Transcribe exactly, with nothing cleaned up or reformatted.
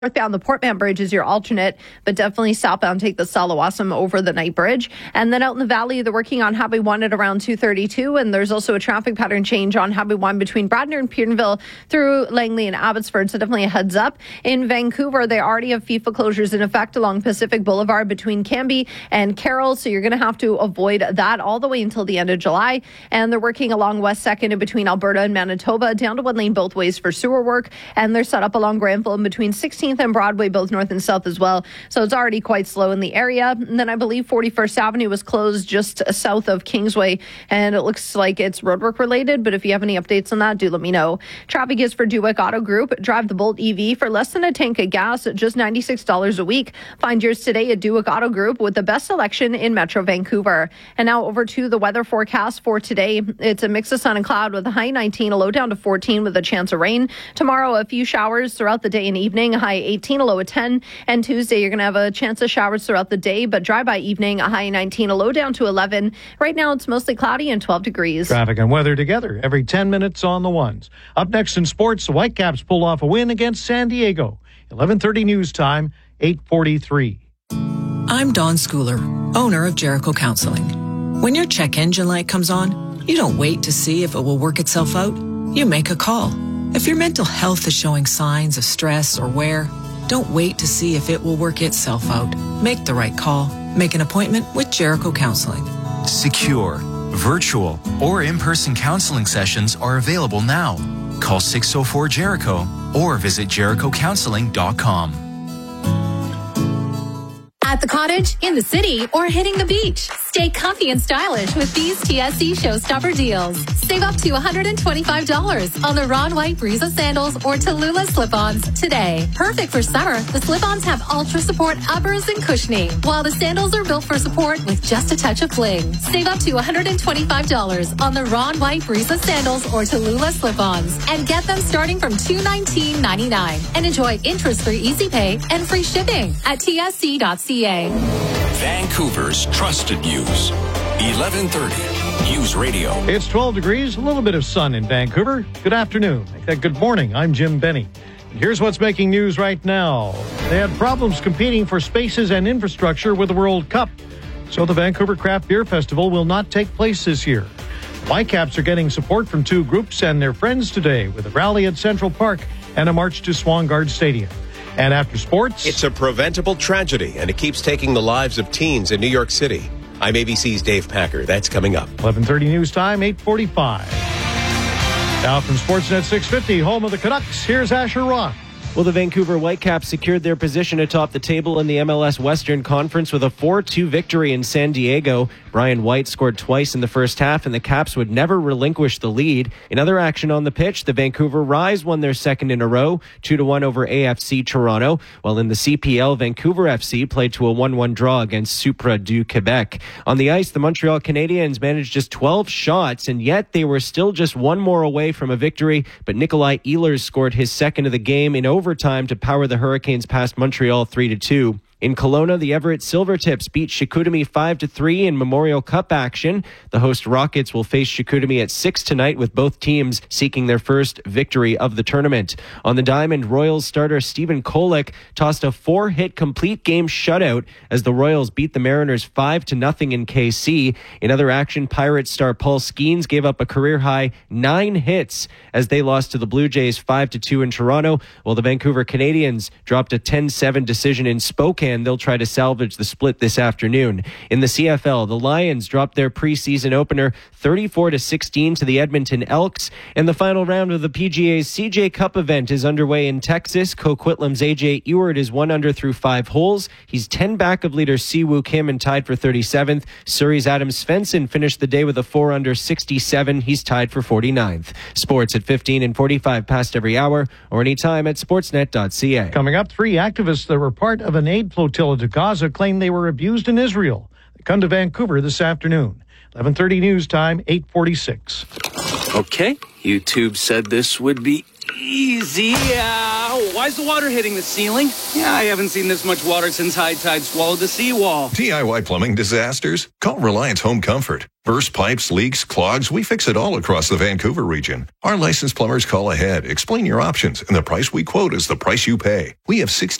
Northbound, the Portman Bridge is your alternate, but definitely southbound, take the Salawasam over the Night Bridge. And then out in the valley, they're working on Highway one at around two thirty-two, and there's also a traffic pattern change on Highway one between Bradner and Petersville through Langley and Abbotsford, so definitely a heads up. In Vancouver, they already have FIFA closures in effect along Pacific Boulevard between Cambie and Carroll, so you're going to have to avoid that all the way until the end of July. And they're working along West second in between Alberta and Manitoba, down to one lane both ways for sewer work, and they're set up along Granville in between sixteenth and Broadway, both north and south as well. So it's already quite slow in the area. And then I believe forty-first Avenue was closed just south of Kingsway, and it looks like it's roadwork related. But if you have any updates on that, do let me know. Traffic is for Dueck Auto Group. Drive the Bolt E V for less than a tank of gas at just ninety-six dollars a week. Find yours today at Dueck Auto Group with the best selection in Metro Vancouver. And now over to the weather forecast for today. It's a mix of sun and cloud with a high nineteen, a low down to fourteen with a chance of rain. Tomorrow, a few showers throughout the day and evening, a high eighteen, a low of ten. And Tuesday, you're going to have a chance of showers throughout the day, but dry by evening, a high nineteen, a low down to eleven. Right now, it's mostly cloudy and twelve degrees. Traffic and weather together every ten minutes on the ones. Up next in sports, the Whitecaps pull off a win against San Diego. eleven thirty news time, eight forty-three. I'm Dawn Schooler, owner of Jericho Counseling. When your check engine light comes on, you don't wait to see if it will work itself out. You make a call. If your mental health is showing signs of stress or wear, don't wait to see if it will work itself out. Make the right call. Make an appointment with Jericho Counseling. Secure, virtual, or in-person counseling sessions are available now. Call six oh four Jericho or visit jericho counseling dot com. At the cottage, in the city, or hitting the beach. Stay comfy and stylish with these T S C Showstopper deals. Save up to one hundred twenty-five dollars on the Ron White Breeza sandals or Tallulah slip-ons today. Perfect for summer, the slip-ons have ultra support uppers and cushioning, while the sandals are built for support with just a touch of bling. Save up to one hundred twenty-five dollars on the Ron White Breeza sandals or Tallulah slip-ons and get them starting from two hundred nineteen dollars and ninety-nine cents and enjoy interest-free easy pay and free shipping at T S C dot C A. Vancouver's trusted news. eleven thirty News Radio. It's twelve degrees, a little bit of sun in Vancouver. Good afternoon. Good morning. I'm Jim Benny. And here's what's making news right now. They had problems competing for spaces and infrastructure with the World Cup. So the Vancouver Craft Beer Festival will not take place this year. Whitecaps are getting support from two groups and their friends today with a rally at Central Park and a march to Swangard Stadium. And after sports, it's a preventable tragedy, and it keeps taking the lives of teens in New York City. I'm A B C's Dave Packer. That's coming up. eleven thirty news time, eight forty-five. Now from Sportsnet six fifty, home of the Canucks, here's Asher Roth. Well, the Vancouver Whitecaps secured their position atop the table in the M L S Western Conference with a four two victory in San Diego. Brian White scored twice in the first half, and the Caps would never relinquish the lead. In other action on the pitch, the Vancouver Rise won their second in a row, two to one over A F C Toronto, while in the C P L, Vancouver F C played to a one one draw against Supra du Quebec. On the ice, the Montreal Canadiens managed just twelve shots, and yet they were still just one more away from a victory, but Nikolai Ehlers scored his second of the game in overtime to power the Hurricanes past Montreal three to two. In Kelowna, the Everett Silvertips beat Chicoutimi five to three in Memorial Cup action. The host Rockets will face Chicoutimi at six tonight, with both teams seeking their first victory of the tournament. On the diamond, Royals starter Stephen Kolek tossed a four-hit complete game shutout as the Royals beat the Mariners five to nothing in K C. In other action, Pirates star Paul Skeens gave up a career-high nine hits as they lost to the Blue Jays five to two in Toronto, while the Vancouver Canadians dropped a ten seven decision in Spokane. They'll try to salvage the split this afternoon. In the C F L, the Lions dropped their preseason opener thirty-four to sixteen to the Edmonton Elks, and the final round of the P G A's C J Cup event is underway in Texas. Coquitlam's A J Ewart is one under through five holes. He's ten back of leader Siwoo Kim and tied for thirty-seventh. Surrey's Adam Svensson finished the day with a four under sixty-seven. He's tied for forty-ninth. Sports at fifteen and forty-five past every hour or anytime at sportsnet dot c a. Coming up, three activists that were part of an aid flotilla to Gaza claim they were abused in Israel. They come to Vancouver this afternoon. eleven thirty news time, eight forty-six. Okay, YouTube said this would be Easy. Uh, why's the water hitting the ceiling? Yeah, I haven't seen this much water since high tide swallowed the seawall. D I Y plumbing disasters? Call Reliance Home Comfort. Burst pipes, leaks, clogs, we fix it all across the Vancouver region. Our licensed plumbers call ahead, explain your options, and the price we quote is the price you pay. We have sixty